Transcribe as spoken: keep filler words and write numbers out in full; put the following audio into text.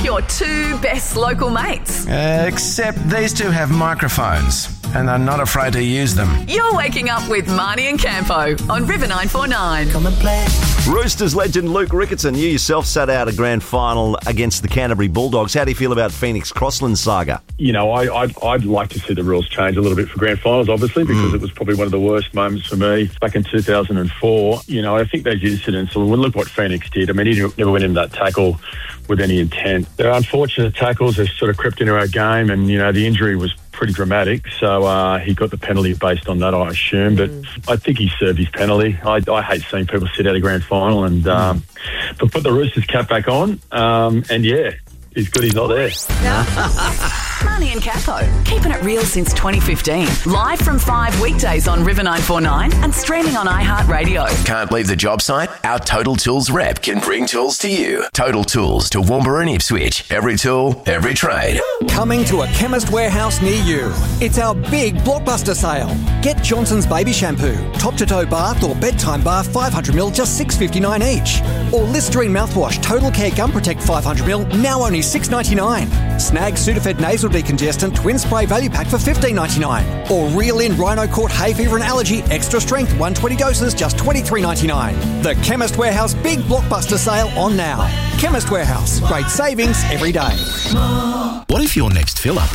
your two best local mates. Uh, except these two have microphones and are not afraid to use them. You're waking up with Marnie and Campo on River nine four nine. Come and play. Roosters legend Luke Ricketson, you yourself sat out a grand final against the Canterbury Bulldogs. How do you feel about Phoenix Crossland saga? You know, I, I'd, I'd like to see the rules change a little bit for grand finals, obviously, because mm. it was probably one of the worst moments for me back in two thousand four. You know, I think those incidents, well, look what Phoenix did. I mean, he never went into that tackle with any intent. They're unfortunate tackles. They've sort of crept into our game, and, you know, the injury was pretty dramatic, so uh, he got the penalty based on that, I assume. But mm. I think he served his penalty. I, I hate seeing people sit out a grand final, and um, but put the Roosters cap back on, um, and yeah, he's good he's not there. Marnie and Capo, keeping it real since twenty fifteen. Live from five weekdays on River nine four nine and streaming on iHeartRadio. Can't leave the job site? Our Total Tools rep can bring tools to you. Total Tools to Woombra and Ipswich. Every tool, every trade. Coming to a Chemist Warehouse near you. It's our big blockbuster sale. Get Johnson's Baby Shampoo, top-to-toe bath or bedtime bath five hundred milliliters, just six dollars fifty-nine each. Or Listerine mouthwash, Total Care Gum Protect five hundred milliliters, now only six dollars ninety-nine. Snag Sudafed Nasal Decongestant Twin Spray Value Pack for fifteen dollars ninety-nine. Or Reel In Rhino Court Hay Fever and Allergy Extra Strength one hundred twenty doses, just twenty-three dollars ninety-nine. The Chemist Warehouse Big Blockbuster Sale on now. Chemist Warehouse. Great savings every day. What if your next fill-up